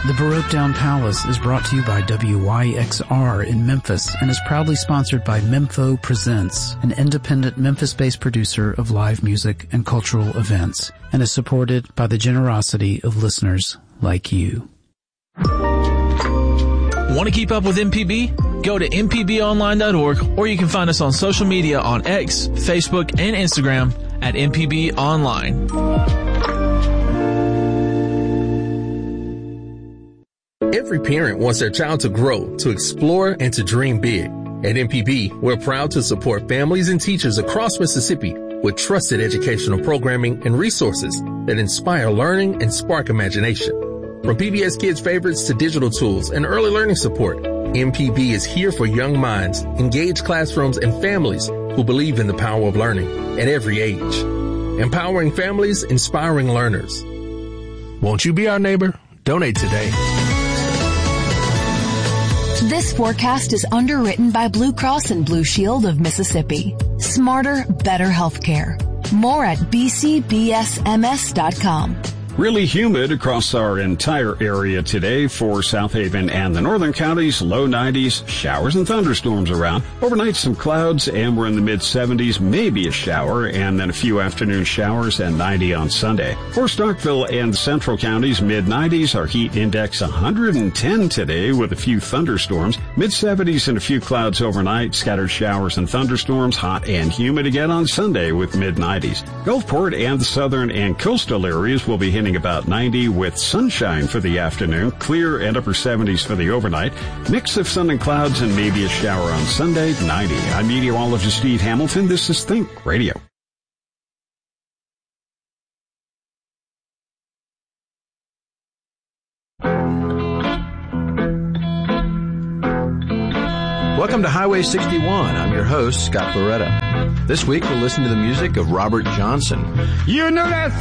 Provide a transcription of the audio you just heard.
The Baroque Down Palace is brought to you by WYXR in Memphis and is proudly sponsored by Mempho Presents, an independent Memphis-based producer of live music and cultural events, and is supported by the generosity of listeners like you. Want to keep up with MPB? Go to mpbonline.org, or you can find us on social media on X, Facebook, and Instagram at MPB Online. Every parent wants their child to grow, to explore, and to dream big. At MPB, we're proud to support families and teachers across Mississippi with trusted educational programming and resources that inspire learning and spark imagination. From PBS Kids Favorites to digital tools and early learning support, MPB is here for young minds, engaged classrooms, and families who believe in the power of learning at every age. Empowering families, inspiring learners. Won't you be our neighbor? Donate today. This forecast is underwritten by Blue Cross and Blue Shield of Mississippi. Smarter, better healthcare. More at bcbsms.com. Really humid across our entire area today for South Haven and the northern counties. Low 90s, showers and thunderstorms around. Overnight some clouds, and we're in the mid-70s, maybe a shower, and then a few afternoon showers, and 90 on Sunday. For Starkville and the central counties, mid-90s, our heat index 110 today with a few thunderstorms. Mid-70s and a few clouds overnight, scattered showers and thunderstorms, hot and humid again on Sunday with mid-90s. Gulfport and the southern and coastal areas will be hitting about 90 with sunshine for the afternoon, clear and upper 70s for the overnight. Mix of sun and clouds and maybe a shower on Sunday, 90. I'm meteorologist Steve Hamilton. This is Think Radio. Welcome to Highway 61. I'm your host, Scott Loretta. This week we'll listen to the music of Robert Johnson. You know that